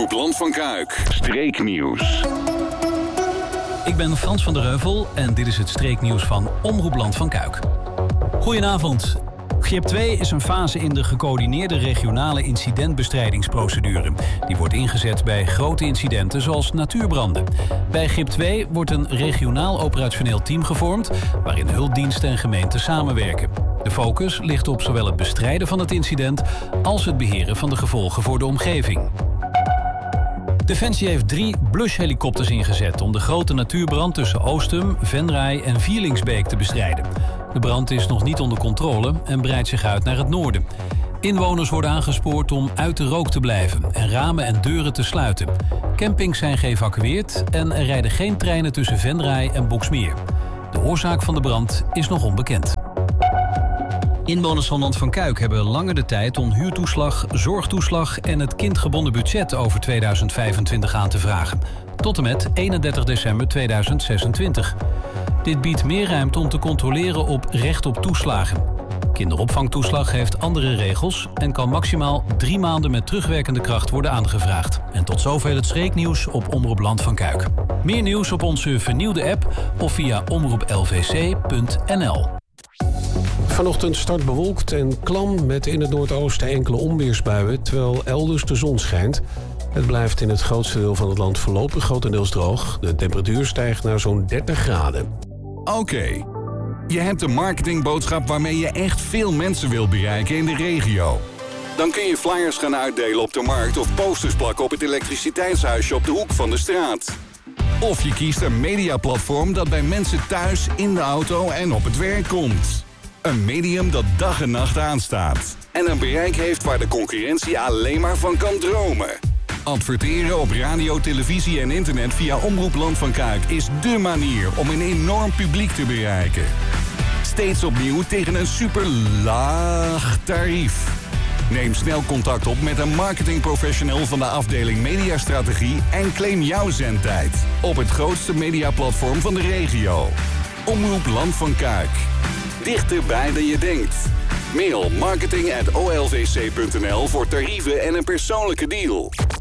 Omroep Land van Kuik. Streeknieuws. Ik ben Frans van der Heuvel en dit is het streeknieuws van Omroep Land van Kuik. Goedenavond. GIP 2 is een fase in de gecoördineerde regionale incidentbestrijdingsprocedure. Die wordt ingezet bij grote incidenten zoals natuurbranden. Bij GIP 2 wordt een regionaal operationeel team gevormd waarin hulpdiensten en gemeenten samenwerken. De focus ligt op zowel het bestrijden van het incident als het beheren van de gevolgen voor de omgeving. Defensie heeft 3 blushhelikopters ingezet om de grote natuurbrand tussen Oostum, Venray en Vierlingsbeek te bestrijden. De brand is nog niet onder controle en breidt zich uit naar het noorden. Inwoners worden aangespoord om uit de rook te blijven en ramen en deuren te sluiten. Campings zijn geëvacueerd en er rijden geen treinen tussen Venray en Boxmeer. De oorzaak van de brand is nog onbekend. Inwoners van Land van Kuik hebben langer de tijd om huurtoeslag, zorgtoeslag en het kindgebonden budget over 2025 aan te vragen. Tot en met 31 december 2026. Dit biedt meer ruimte om te controleren op recht op toeslagen. Kinderopvangtoeslag heeft andere regels en kan maximaal 3 maanden met terugwerkende kracht worden aangevraagd. En tot zover het streeknieuws op Omroep Land van Kuik. Meer nieuws op onze vernieuwde app of via omroeplvc.nl. Vanochtend start bewolkt en klam met in het noordoosten enkele onweersbuien, terwijl elders de zon schijnt. Het blijft in het grootste deel van het land voorlopig grotendeels droog. De temperatuur stijgt naar zo'n 30 graden. Oké. Je hebt een marketingboodschap waarmee je echt veel mensen wilt bereiken in de regio. Dan kun je flyers gaan uitdelen op de markt of posters plakken op het elektriciteitshuisje op de hoek van de straat. Of je kiest een mediaplatform dat bij mensen thuis, in de auto en op het werk komt. Een medium dat dag en nacht aanstaat. En een bereik heeft waar de concurrentie alleen maar van kan dromen. Adverteren op radio, televisie en internet via Omroep Land van Kuik is dé manier om een enorm publiek te bereiken. Steeds opnieuw tegen een super laag tarief. Neem snel contact op met een marketingprofessional van de afdeling Mediastrategie en claim jouw zendtijd op het grootste mediaplatform van de regio. Omroep Land van Kuik. Dichterbij dan je denkt. Mail marketing@olvc.nl voor tarieven en een persoonlijke deal.